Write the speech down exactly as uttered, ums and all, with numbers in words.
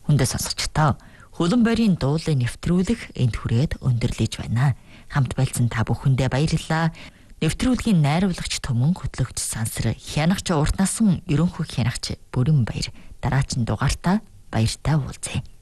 Хүндээ сонсогчдоо хөлөн борийн дуулыг нэвтрүүлэх энд хүрээд өндөрлөж байна. Хамт байлцсан та бүхэндээ баярлалаа. Нэвтрүүлгийн найруулагч Төмөн, хөтлөгч Сансар, хянагч урт насан ерөнхий хянагч Бүрэн Баяр дараачин дугаартаа баяртай уулзъя.